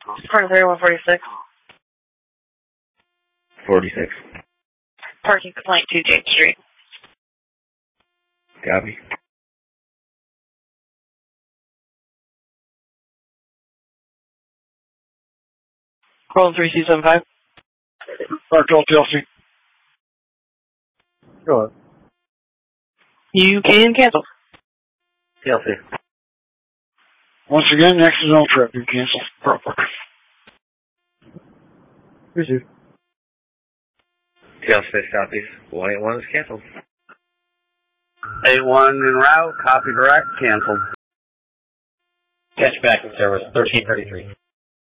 Parking 3146. 46. Parking complaint to James Street. Copy. Rolling 3275. Bartol TLC. Go ahead. You can cancel. TLC. Once again, next is on trip. You cancel. Proper. Receive. TLC copies. 181 is canceled. 81 en route. Copy direct. Canceled. Catch back in service 1333.